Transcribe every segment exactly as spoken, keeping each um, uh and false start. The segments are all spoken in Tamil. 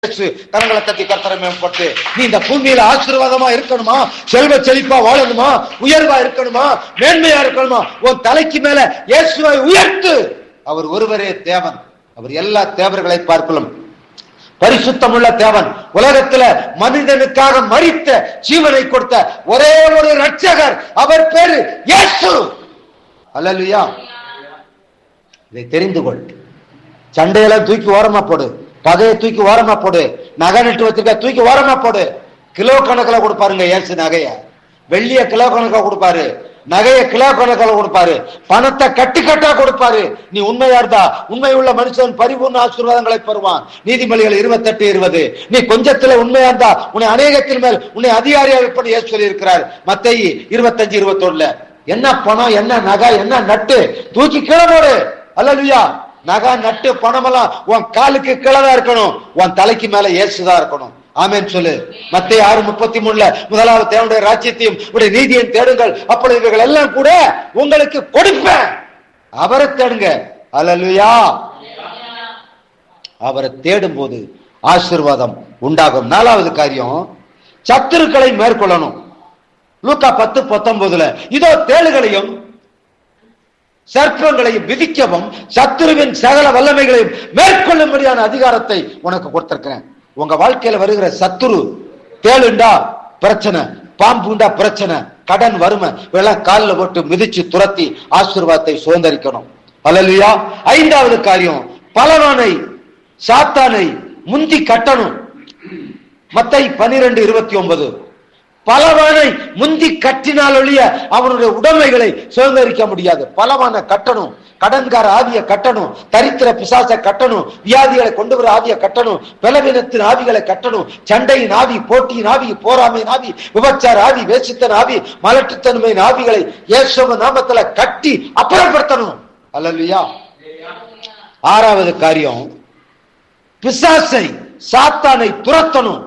கரங்களை தட்டி கர்த்தரை மேம்பட்டு, நீ இந்த பூமியில ஆசீர்வாதமா இருக்கணுமா, செல்வ செழிப்பா வாழணுமா, உயர்வா இருக்கணுமா, மேன்மையா இருக்கணுமா, உன் தலைக்கு மேல இயேசுவை உயர்த்து. அவர் ஒருவரே தேவன். அவர் எல்லா தேவர்களை பார்க்கலும் பரிசுத்தமுள்ள தேவன். உலகத்துல மனிதனுக்காக மரித்த ஜீவனை கொடுத்த ஒரே ஒரு ரட்சகர், அவர் பேரு இயேசு. அல்லேலூயா. இதை தெரிந்து கொள். சண்டையெல்லாம் தூக்கி ஓரமா போடு, பகையை தூக்கி ஓரமா போடு, நகை நட்டு வச்சிருக்க தூக்கி ஓரமா போடு. கிலோ கணக்கில் கொடுப்பாருங்க இயேசு. நகைய வெள்ளிய கிலோ கணக்கா கொடுப்பாரு, நகைய கிலோ கணக்கில் கொடுப்பாரு, பணத்தை கட்டு கட்டா கொடுப்பாரு. நீ உண்மையா இருந்தா உண்மை உள்ள மனுஷன் பரிபூர்ண ஆசீர்வாதங்களை பெறுவான். நீதிமொழிகள் இருபத்தி எட்டு இருபது. நீ கொஞ்சத்துல உண்மையா இருந்தா உன்னை அநேகத்தின் மேல் உன்னை அதிகாரியா வைப்பன்னு இயேசு சொல்லி இருக்கிறார். மத்தேயு இருபத்தஞ்சு இருபத்தி ஒண்ணுல என்ன பணம், என்ன நகை, என்ன நட்டு தூக்கி கீழே போடு. அல்லேலூயா. நகை நட்டு பணம் எல்லாம் உன் காலுக்கு கீழே இருக்கணும், உன் தலைக்கு மேல இயேசுதான் இருக்கணும். ஆமென் சொல்லு. மத்தேயு ஆறு முப்பத்தி மூணுல முதலாவது தேவனுடைய ராஜ்யத்தையும் உடைய நீதியையும் தேடுங்கள், அப்பொழுது இவைகள் எல்லாம் கூட உங்களுக்கு கொடுப்பேன். அவரை தேடுங்க. அல்லேலூயா. அவரை தேடும் போது ஆசீர்வாதம் உண்டாகும். நாலாவது காரியம், சத்துருக்களை மேற்கொள்ளணும். லூக்கா பத்து பத்தொன்பதுல இதோ தேளுகளையும் சர்ப்பங்களையும் விதிக்கவும் சத்துருவின் சகல வல்லமைகளையும் மேற்கொள்ளும்படியான அதிகாரத்தை உனக்கு கொடுத்திருக்கிறேன். உங்க வாழ்க்கையில வருகிற சத்துரு, தேளுண்டா பிரச்சனை, பாம்புண்டா பிரச்சனை, கடன், வறுமை, இதெல்லாம் காலில் போட்டு மிதிச்சு துரத்தி ஆசீர்வாதத்தை சுதந்திரிக்கணும். அல்லேலூயா. ஐந்தாவது காரியம், பலவானை சாத்தானை முந்தி கட்டணும். மத்தேயு பன்னிரண்டு இருபத்தி ஒன்பது. பலவானை முந்தி கட்டினால் ஒழிய அவனுடைய உடைமைகளை சுதந்திரிக்க முடியாது. பலவான கட்டணும். கடன்கார ஆவிய கட்டணும், தரித்திர பிசாச கட்டணும், வியாதிகளை கொண்டு வர ஆவிய கட்டணும், பலவீனத்தின் ஆவிகளை கட்டணும், சண்டையின் ஆவி, போட்டியின் ஆவி, போராமையின் ஆவி, விபச்சார ஆவி, வேசித்தன் ஆவி, மலட்டுத்தன்மையின் ஆவிகளை இயேசுவின் நாமத்துல கட்டி அப்புறப்படுத்தணும். அல்லேலூயா. ஆறாவது காரியம், பிசாசை சாத்தானை துரத்தணும்.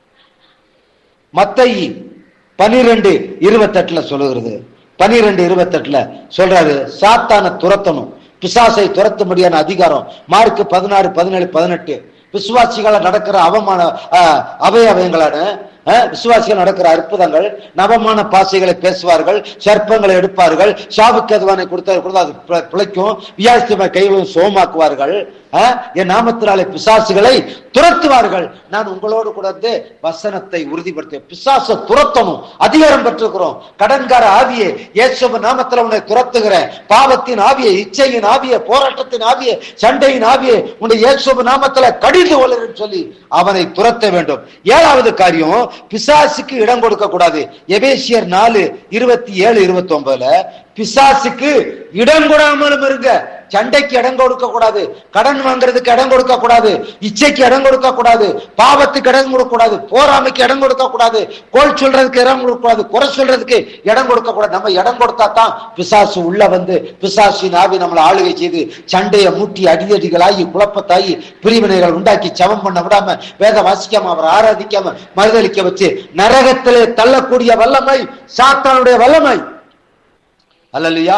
மத்தேயு பனிரெண்டு இருபத்தி எட்டுல சொல்லுகிறது. பனிரெண்டு இருபத்தி எட்டுல சொல்றாரு சாத்தானை துரத்தணும், பிசாசை துரத்தும்படியான அதிகாரம். மார்க்கு பதினாறு பதினேழு பதினெட்டு. விசுவாசிகளை நடக்கிற அவமான அவயவங்களான விசுவாசிகள் நடக்கிற அற்புதங்கள், நவமான பாசைகளை பேசுவார்கள், சர்ப்பங்களை எடுப்பார்கள், சாவுக்கு அதுவானை கொடுத்த அது பிழைக்கும், வியாசியமா கைகளும் சோமாக்குவார்கள், என் நாமத்தினாலே பிசாசுகளை துரத்துவார்கள். நான் உங்களோடு கூட வசனத்தை உறுதிப்படுத்த பிசாச துரத்தணும். அதிகாரம் பெற்றிருக்கிறோம். கடன்கார ஆவியே இயேசுவின் நாமத்தில் உன்னை துரத்துகிறேன். பாவத்தின் ஆவியை, இச்சையின் ஆவியை, போராட்டத்தின் ஆவியை, சண்டையின் ஆவியை உன்னை இயேசுவின் நாமத்துல கடிந்து கொள்ளுன்னு சொல்லி அவனை துரத்த வேண்டும். ஏழாவது காரியம், பிசாசுக்கு இடம் கொடுக்க கூடாது. எபேசியர் நாலு இருபத்தி ஏழு இருபத்தி ஒன்பதுல பிசாசுக்கு இடம் கொடாமலும் இருங்க. சண்டைக்கு இடம் கொடுக்க கூடாது, கடன் வாங்குறதுக்கு இடம் கொடுக்க கூடாது, இச்சைக்கு இடம் கொடுக்க கூடாது, பாவத்துக்கு இடம் கொடுக்க கூடாது, போராமைக்கு இடம் கொடுக்க கூடாது, கோல் சொல்றதுக்கு இடம் கொடுக்க கூடாது, குறை சொல்றதுக்கு இடம் கொடுக்க கூடாது. நம்ம இடம் கொடுத்தா தான் பிசாசு உள்ள வந்து பிசாசின் ஆவி நம்மளை ஆளுகை செய்து சண்டையை மூட்டி அடிதடிகளாகி குழப்பத்தாகி பிரிவினைகள் உண்டாக்கி சமம் பண்ண விடாம, வேத வாசிக்காம, அவரை ஆராதிக்காம மறுதளிக்க வச்சு நரகத்திலே தள்ளக்கூடிய வல்லமை சாத்தானுடைய வல்லமை. அல்லேலூயா.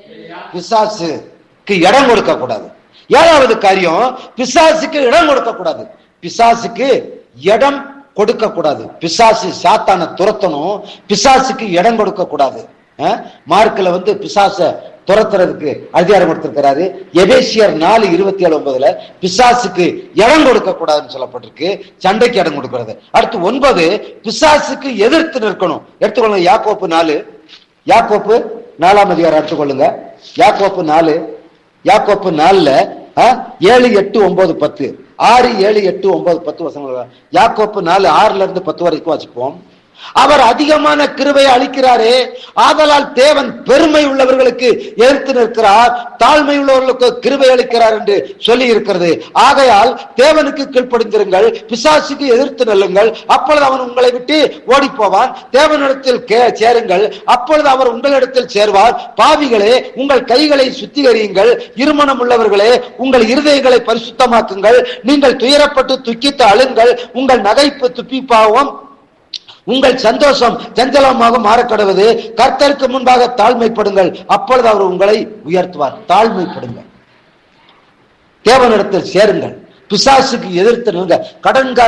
பிசாசுக்கு இடம் கொடுக்க கூடாது. ஏழாவது காரியம், பிசாசுக்கு இடம் கொடுக்க கூடாது. பிசாசுக்கு இடம் கொடுக்க கூடாது. பிசாசு சாத்தானை துரத்தணும், பிசாசுக்கு இடம் கொடுக்க கூடாது. மார்க்ல வந்து பிசாச துரத்துறதுக்கு அதிகாரம் கொடுத்திருக்கிறாரு. எபேசியர் நாலு இருபத்தி ஏழு ஒன்பதுல பிசாசுக்கு இடம் கொடுக்க கூடாதுன்னு சொல்லப்பட்டிருக்கு, சண்டைக்கு இடம் கொடுக்கிறது. அடுத்து ஒன்பது, பிசாசுக்கு எதிர்த்து நிற்கணும். எடுத்துக்கொள்ளுங்க யாக்கோப்பு நாலு, யாக்கோப்பு நாலாம் அதிகாரம் எடுத்துக்கொள்ளுங்க. யாக்கோப்பு நாலு, யாக்கோப்பு நாலுல ஏழு எட்டு ஒன்பது பத்து, ஆறு ஏழு எட்டு ஒன்பது பத்து வசனங்கள். யாக்கோப்பு நாலு ஆறுல இருந்து பத்து வரைக்கும் வச்சுப்போம். அவர் அதிகமான கிருபையை அளிக்கிறாரே, ஆதலால் தேவன் பெருமை உள்ளவர்களுக்கு எதிர்த்து நிற்கிறார், தாழ்மை உள்ளவர்களுக்கு கிருபை அளிக்கிறார் என்று சொல்லி இருக்கிறது. ஆகையால் தேவனுக்கு கீழ்ப்படிந்திருங்கள், பிசாசுக்கு எதிர்த்து நெல்லுங்கள், அப்பொழுது அவன் உங்களை விட்டு ஓடி போவான். தேவனிடத்தில் சேருங்கள், அப்பொழுது அவர் உங்களிடத்தில் சேர்வார். பாவிகளே, உங்கள் கைகளை சுத்திகரியுங்கள், இருமனம் உள்ளவர்களே உங்கள் இருதயங்களை பரிசுத்தமாக்குங்கள், நீங்கள் துயரப்பட்டு துக்கித்து அழுங்கள், உங்கள் நகைப்பு துப்பிப்பாகவும் உங்கள் சந்தோஷம் சஞ்சலமாக மாறக்கடுவது. கர்த்தருக்கு முன்பாக தாழ்மைப்படுங்கள், அப்பொழுது அவர் உங்களை உயர்த்துவார். தாழ்மைப்படுங்கள், தேவனிடத்தில் சேருங்கள், பிசாசுக்கு எதிர்த்து நில்லுங்க. கடன்கார